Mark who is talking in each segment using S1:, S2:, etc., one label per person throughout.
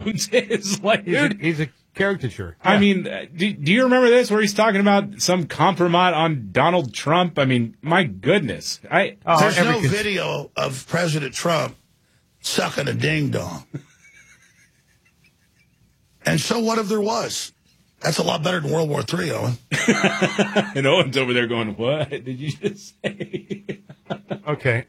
S1: Jones is. Like, dude,
S2: he's a caricature. Yeah.
S1: I mean, do you remember this where he's talking about some compromise on Donald Trump? I mean, my goodness.
S3: There's no video of President Trump sucking a ding-dong. And so what if there was? That's a lot better than World War III, Owen.
S1: And Owen's over there going, what did you just say?
S2: Okay.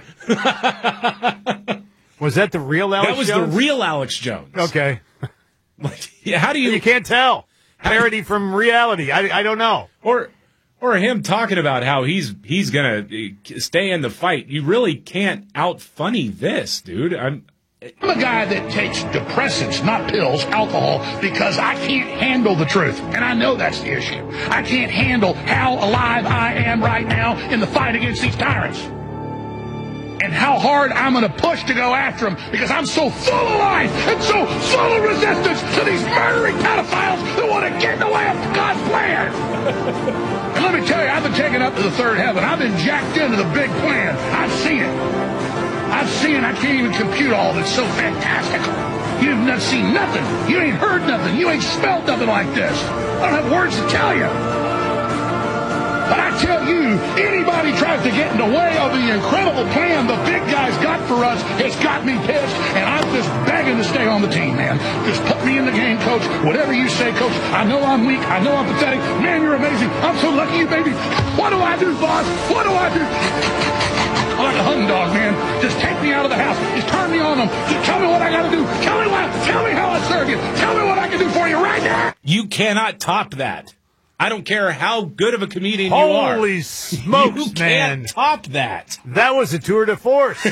S2: Was that the real Alex Jones?
S1: That was the real Alex Jones.
S2: Okay.
S1: Yeah, how do you...
S2: You can't tell. Parody from reality. I don't know.
S1: Or him talking about how he's going to stay in the fight. You really can't out-funny this, dude. I'm
S4: a guy that takes depressants, not pills, alcohol, because I can't handle the truth. And I know that's the issue. I can't handle how alive I am right now in the fight against these tyrants. And how hard I'm going to push to go after them because I'm so full of life and so full of resistance to these murdering pedophiles that want to get in the way of God's plan. And let me tell you, I've been taken up to the third heaven. I've been jacked into the big plan. I've seen it. I can't even compute all of it. It's so fantastical. You've not seen nothing. You ain't heard nothing. You ain't smelled nothing like this. I don't have words to tell you. But I tell you, anybody tries to get in the way of the incredible plan the big guys got for us has got me pissed, and I'm just begging to stay on the team, man. Just put me in the game, Coach. Whatever you say, Coach. I know I'm weak. I know I'm pathetic. Man, you're amazing. I'm so lucky you, baby. What do I do, boss? What do I do? I'm like a hunting dog, man. Just take me out of the house. Just turn me on them. Just tell me what I got to do. Tell me how I serve you. Tell me what I can do for you right now.
S1: You cannot top that. I don't care how good of a comedian you are.
S2: Holy smokes,
S1: you
S2: man.
S1: Can't top that.
S2: That was a tour de force.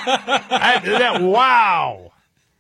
S2: Wow.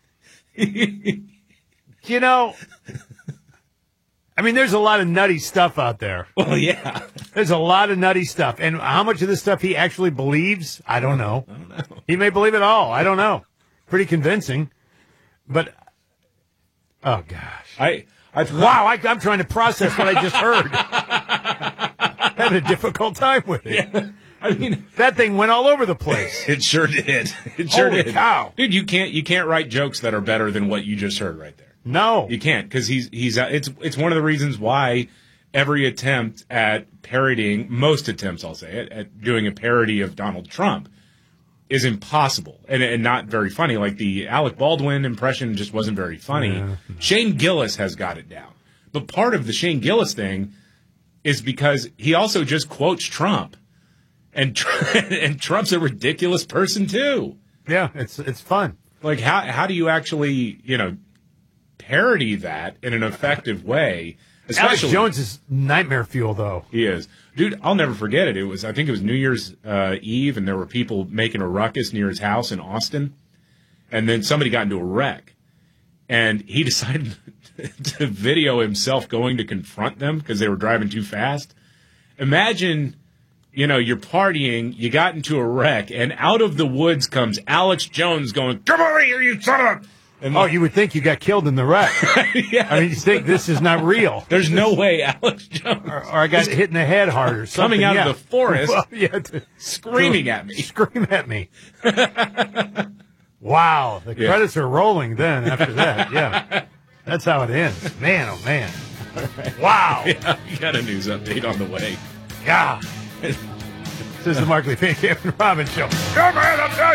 S2: You know, I mean, there's a lot of nutty stuff out there.
S1: Well, yeah.
S2: There's a lot of nutty stuff. And how much of this stuff he actually believes, I don't know. He may believe it all. I don't know. Pretty convincing. But, oh, gosh. Wow, I'm trying to process what I just heard. Having a difficult time with it.
S1: Yeah. I mean,
S2: that thing went all over the place.
S1: It sure did. It sure
S2: Holy
S1: did.
S2: Cow.
S1: Dude, you can't write jokes that are better than what you just heard right there.
S2: No.
S1: You can't, because it's one of the reasons why every attempt at parodying, most attempts, I'll say it, at doing a parody of Donald Trump is impossible and not very funny. Like the Alec Baldwin impression just wasn't very funny. Yeah. Shane Gillis has got it down. But part of the Shane Gillis thing is because he also just quotes Trump. And Trump's a ridiculous person too.
S2: Yeah, it's fun.
S1: Like how do you actually, parody that in an effective way?
S2: Alex Jones is nightmare fuel, though.
S1: He is. Dude, I'll never forget it. I think it was New Year's Eve, and there were people making a ruckus near his house in Austin. And then somebody got into a wreck. And he decided to video himself going to confront them because they were driving too fast. Imagine, you're partying, you got into a wreck, and out of the woods comes Alex Jones going, "Come over here, you son of a..."
S2: And you would think you got killed in the wreck.
S1: Yeah.
S2: I mean, you think this is not real.
S1: There's no way Alex Jones.
S2: Or I got hit in the head hard or something.
S1: Coming out of the forest, screaming at me.
S2: Scream at me. Wow. The credits are rolling then after that. Yeah. That's how it ends. Man, oh, man. Wow.
S1: Yeah, we got a news update on the way.
S2: Yeah. This is the Mark Lee Kevin Robbins Show. Come on, I'm telling you.